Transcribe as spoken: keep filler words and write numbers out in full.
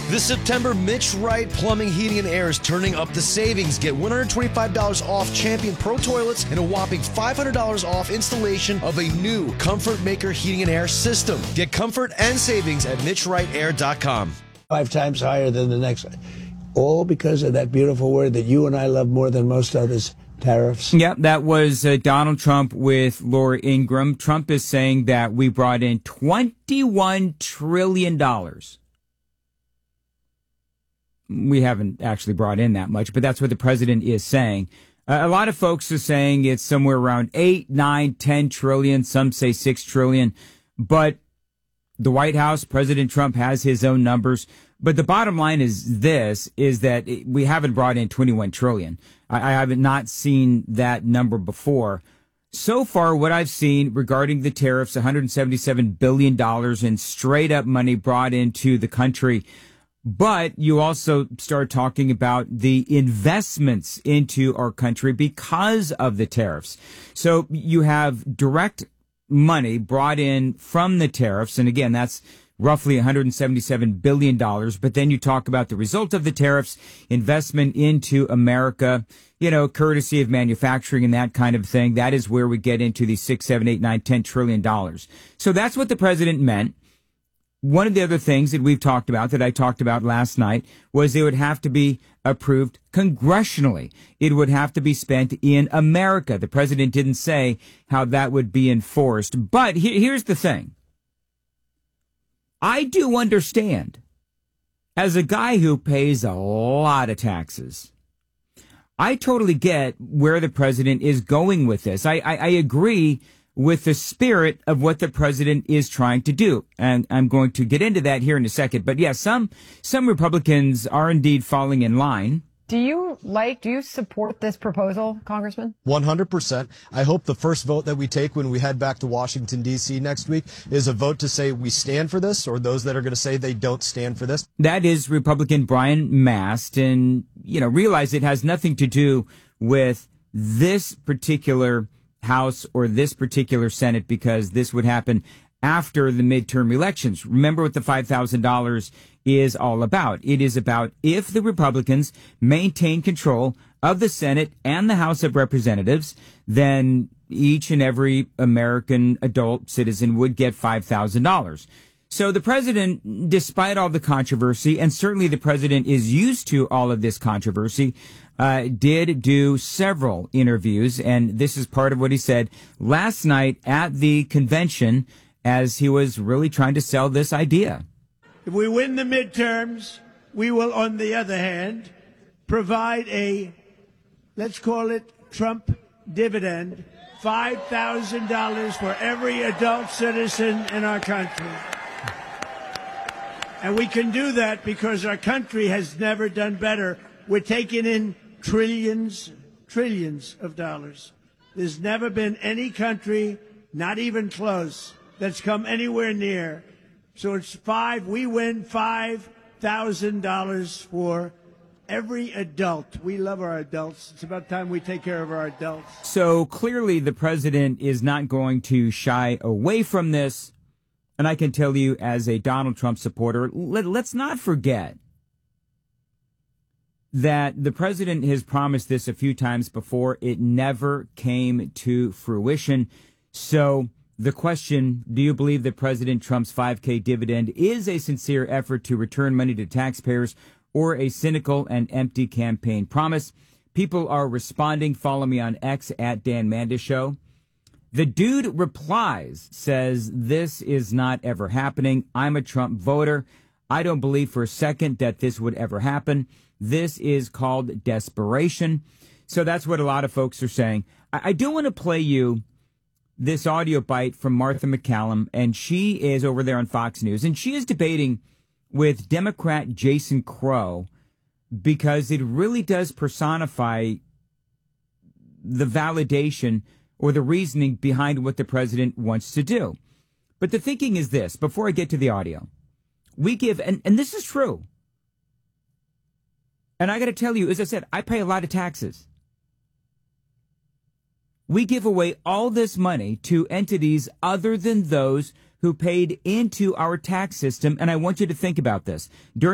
This September, Mitch Wright Plumbing, Heating, and Air is turning up the savings. Get one hundred twenty-five dollars off Champion Pro toilets and a whopping five hundred dollars off installation of a new Comfort Maker Heating and Air system. Get comfort and savings at mitch wright air dot com. Five times higher than the next one. All because of that beautiful word that you and I love more than most others, tariffs. Yep, that was uh, Donald Trump with Laura Ingraham. Trump is saying that we brought in twenty-one trillion dollars. We haven't actually brought in that much, but that's what the president is saying. Uh, a lot of folks are saying it's somewhere around eight, nine, ten trillion. Some say six trillion. But the White House, President Trump has his own numbers. But the bottom line is this, is that we haven't brought in twenty-one trillion. I, I haven't not seen that number before. So far, what I've seen regarding the tariffs, one hundred seventy-seven billion dollars in straight up money brought into the country. But you also start talking about the investments into our country because of the tariffs. So you have direct money brought in from the tariffs. And again, that's roughly one hundred seventy-seven billion dollars. But then you talk about the result of the tariffs, investment into America, you know, courtesy of manufacturing and that kind of thing. That is where we get into the six, seven, eight, nine, ten trillion dollars. So that's what the president meant. One of the other things that we've talked about, that I talked about last night, was they would have to be approved congressionally. It would have to be spent in America. The president didn't say how that would be enforced. But he- here's the thing. I do understand, as a guy who pays a lot of taxes, I totally get where the president is going with this. I, I, I agree with the spirit of what the president is trying to do. And I'm going to get into that here in a second. But yeah, some some Republicans are indeed falling in line. Do you like, do you support this proposal, Congressman? one hundred percent. I hope the first vote that we take when we head back to Washington, D C next week is a vote to say we stand for this, or those that are going to say they don't stand for this. That is Republican Brian Mast. And, you know, realize it has nothing to do with this particular House or this particular Senate, because this would happen after the midterm elections. Remember what the five thousand dollars is all about. It is about if the Republicans maintain control of the Senate and the House of Representatives, then each and every American adult citizen would get five thousand dollars. So the president, despite all the controversy, and certainly the president is used to all of this controversy, uh, did do several interviews. And this is part of what he said last night at the convention as he was really trying to sell this idea. If we win the midterms, we will, on the other hand, provide a, let's call it Trump dividend, five thousand dollars for every adult citizen in our country. And we can do that because our country has never done better. We're taking in trillions, trillions of dollars. There's never been any country, not even close, that's come anywhere near. So it's five, we win five thousand dollars for every adult. We love our adults. It's about time we take care of our adults. So clearly the president is not going to shy away from this. And I can tell you, as a Donald Trump supporter, let, let's not forget that the president has promised this a few times before. It never came to fruition. So the question, do you believe that President Trump's five K dividend is a sincere effort to return money to taxpayers or a cynical and empty campaign promise? People are responding. Follow me on X at Dan Mandis Show. The dude replies, says, this is not ever happening. I'm a Trump voter. I don't believe for a second that this would ever happen. This is called desperation. So that's what a lot of folks are saying. I, I do want to play you this audio bite from Martha McCallum, and she is over there on Fox News, and she is debating with Democrat Jason Crow because it really does personify the validation or the reasoning behind what the president wants to do. But the thinking is this, before I get to the audio, we give, and, and this is true, and I got to tell you, as I said, I pay a lot of taxes. We give away all this money to entities other than those who paid into our tax system, and I want you to think about this. During